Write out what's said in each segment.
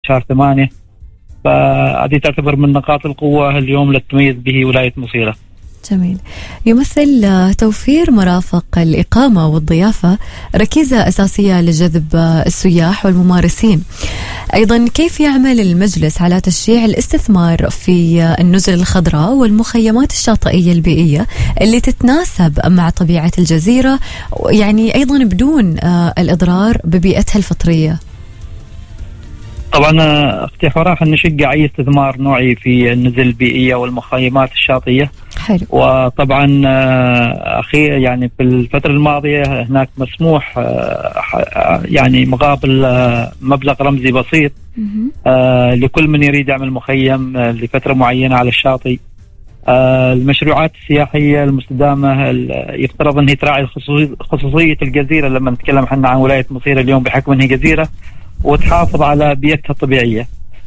شهر 8. فهذه تعتبر من نقاط القوة اليوم للتميز به ولاية مصيرة. جميل. يمثل توفير مرافق الإقامة والضيافة ركيزة أساسية لجذب السياح والممارسين. أيضا كيف يعمل المجلس على تشجيع الاستثمار في النزل الخضراء والمخيمات الشاطئية البيئية اللي تتناسب مع طبيعة الجزيرة، يعني أيضا بدون الإضرار ببيئتها الفطرية؟ طبعا اختي حراح أن نشجع أي استثمار نوعي في النزل البيئية والمخيمات الشاطئية. حلو. وطبعا يعني في الفترة الماضية هناك مسموح يعني مقابل مبلغ رمزي بسيط لكل من يريد يعمل مخيم لفترة معينة على الشاطئ. المشروعات السياحية المستدامة يفترض أنها تراعي خصوصية الجزيرة لما نتكلم احنا عن ولاية مصيرة اليوم بحكم أنها جزيرة وتحافظ على بيئتها الطبيعية.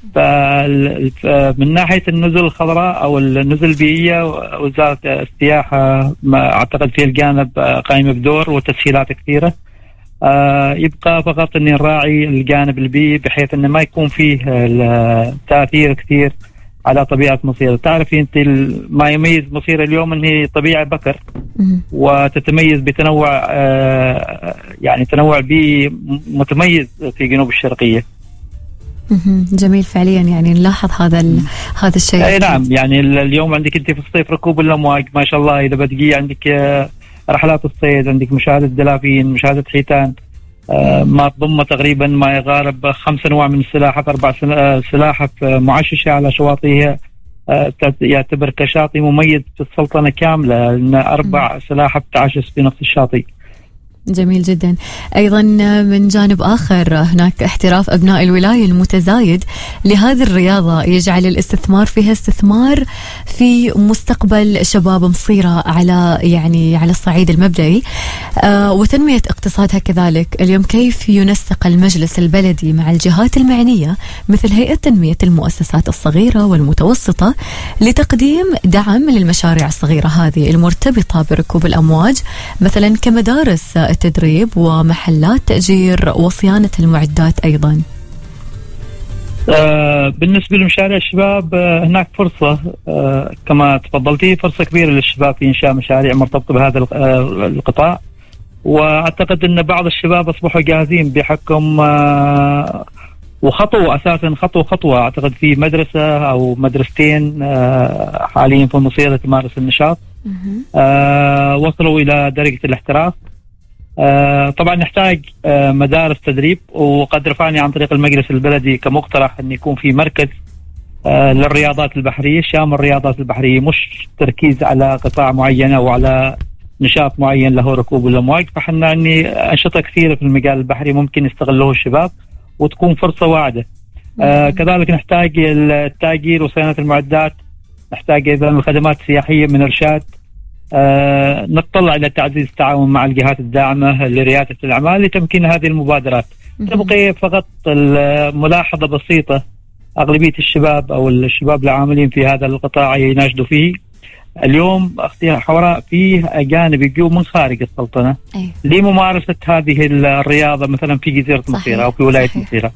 فمن ناحية النزل الخضراء أو النزل البيئية وزارة السياحة ما أعتقد في الجانب قائمة بدور وتسهيلات كثيرة. يبقى فقط أن نراعي الجانب البيئي بحيث أنه ما يكون فيه تأثير كثير على طبيعة مصيرة. تعرفي أنت ما يميز مصيرة اليوم أنه طبيعة بكر وتتميز بتنوع يعني تنوع بيئي متميز في جنوب الشرقية. جميل فعليا، يعني نلاحظ هذا الشيء. اي نعم، يعني اليوم عندك انت في الصيف ركوب الامواج ما شاء الله، اذا بتجي عندك رحلات الصيد، عندك مشاهدة دلافين، مشاهدة حيتان، ما تضم تقريبا ما يقارب 5 أنواع من السلاحف، 4 سلاحف معششة على شواطئها. يعتبر كشاطئ مميز في السلطنة كاملة لأن 4 سلاحف تعشش في نفس الشاطئ. جميل جدا. أيضا من جانب آخر هناك احتراف أبناء الولاية المتزايد لهذه الرياضة يجعل الاستثمار فيها استثمار في مستقبل شباب مصيرة على الصعيد المبدئي وتنمية اقتصادها كذلك. اليوم كيف ينسق المجلس البلدي مع الجهات المعنية مثل هيئة تنمية المؤسسات الصغيرة والمتوسطة لتقديم دعم للمشاريع الصغيرة هذه المرتبطة بركوب الأمواج، مثلا كمدارس التدريب ومحلات تأجير وصيانة المعدات أيضا؟ بالنسبة لمشاريع الشباب هناك فرصة كما تفضلتي، فرصة كبيرة للشباب في إنشاء مشاريع مرتبطة بهذا القطاع. وأعتقد أن بعض الشباب أصبحوا جاهزين بحكم وخطوة أساسا خطوة أعتقد في مدرسة أو مدرستين حاليا في مصيرة تمارس النشاط. وصلوا إلى درجة الاحتراف. طبعا نحتاج مدارس تدريب، وقد رفعني عن طريق المجلس البلدي كمقترح أن يكون في مركز للرياضات البحرية شامل الرياضات البحرية، مش تركيز على قطاع معين أو على نشاط معين له ركوب الأمواج. فحنا عندي أنشطة كثيرة في المجال البحري ممكن يستغلوه الشباب وتكون فرصة واعدة. كذلك نحتاج التأجير وصيانة المعدات، نحتاج أيضا الخدمات السياحية من إرشاد. نطلع إلى تعزيز التعاون مع الجهات الداعمة لريادة الأعمال لتمكين هذه المبادرات. تبقى فقط الملاحظة بسيطة، أغلبية الشباب أو الشباب العاملين في هذا القطاع يناشدوا فيه اليوم أختي حوراء فيه أجانب يجوا من خارج السلطنة لممارسة هذه الرياضة مثلا في جزيرة مصيرة أو في ولاية مصيرة.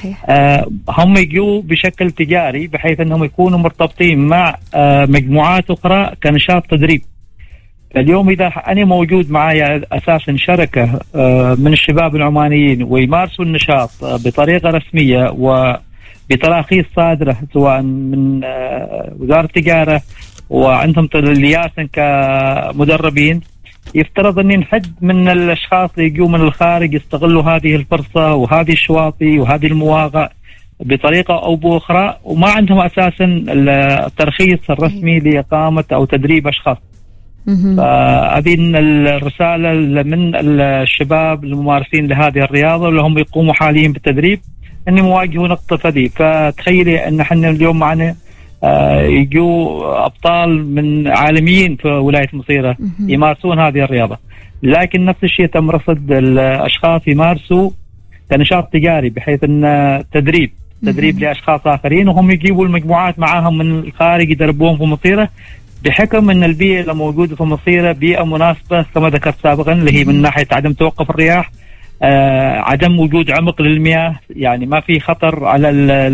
هم يجوا بشكل تجاري بحيث أنهم يكونوا مرتبطين مع مجموعات أخرى كنشاط تدريب. اليوم إذا أنا موجود معي أساسا شركة من الشباب العمانيين ويمارسوا النشاط بطريقة رسمية وبتراخيص صادرة سواء من وزارة التجارة وعندهم لياسن كمدربين، يفترض أن نحد من الأشخاص اللي يجوا من الخارج يستغلوا هذه الفرصة وهذه الشواطئ وهذه المواقع بطريقة أو بأخرى وما عندهم أساسا الترخيص الرسمي لإقامة أو تدريب أشخاص. فهذه الرسالة من الشباب الممارسين لهذه الرياضة واللي هم يقوموا حاليا بالتدريب أن يواجهوا نقطة فدي. فتخيلي أن احنا اليوم معنا يجوا أبطال من عالميين في ولاية مصيرة يمارسون هذه الرياضة، لكن نفس الشيء تم رصد الأشخاص يمارسوا كنشاط تجاري بحيث أن تدريب لأشخاص آخرين، وهم يجيبوا المجموعات معاهم من الخارج يدربوهم في مصيرة بحكم أن البيئة الموجودة في مصيرة بيئة مناسبة كما ذكرت سابقا، اللي هي من ناحية عدم توقف الرياح، عدم وجود عمق للمياه، يعني ما في خطر على